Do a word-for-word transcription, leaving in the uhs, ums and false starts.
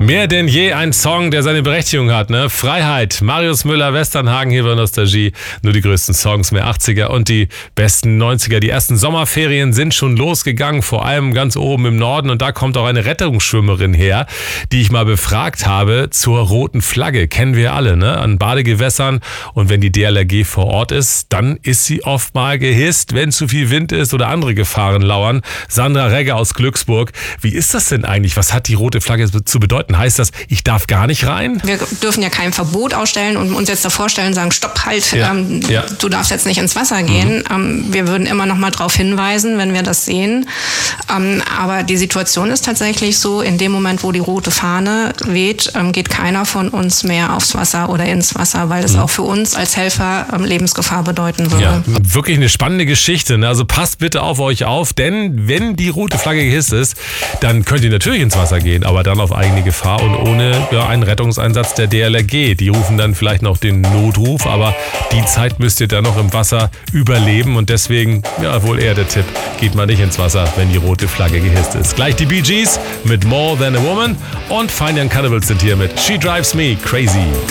Mehr denn je ein Song, der seine Berechtigung hat, ne? Freiheit, Marius Müller, Westernhagen hier bei Nostalgie. Nur die größten Songs, mehr achtziger und die besten neunziger. Die ersten Sommerferien sind schon losgegangen, vor allem ganz oben im Norden. Und da kommt auch eine Rettungsschwimmerin her, die ich mal befragt habe zur roten Flagge. Kennen wir alle, ne? An Badegewässern. Und wenn die D L R G vor Ort ist, dann ist sie oft mal gehisst, wenn zu viel Wind ist oder andere Gefahren lauern. Sandra Regge aus Glücksburg. Wie ist das denn eigentlich? Was hat die rote Flagge zu bedeuten? Heißt das, ich darf gar nicht rein? Wir dürfen ja kein Verbot ausstellen und uns jetzt davor stellen und sagen, stopp, halt, ja, ähm, ja. du darfst jetzt nicht ins Wasser gehen. Mhm. Ähm, wir würden immer noch mal darauf hinweisen, wenn wir das sehen. Ähm, aber die Situation ist tatsächlich so, in dem Moment, wo die rote Fahne weht, ähm, geht keiner von uns mehr aufs Wasser oder ins Wasser, weil es mhm. auch für uns als Helfer ähm, Lebensgefahr bedeuten würde. Ja, wirklich eine spannende Geschichte. Ne? Also passt bitte auf euch auf, denn wenn die rote Flagge gehisst ist, dann könnt ihr natürlich ins Wasser gehen, aber dann auf eigene Gefahr und ohne ja, einen Rettungseinsatz der D L R G. Die rufen dann vielleicht noch den Notruf, aber die Zeit müsst ihr dann noch im Wasser überleben und deswegen, ja, wohl eher der Tipp, geht mal nicht ins Wasser, wenn die rote Flagge gehisst ist. Gleich die Bee Gees mit More Than a Woman und Fine Young Cannibals sind hier mit She Drives Me Crazy.